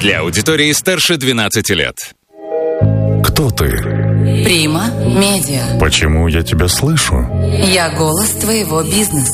Для аудитории старше 12 лет. Кто ты? Прима Медиа. Почему я тебя слышу? Я голос твоего бизнеса.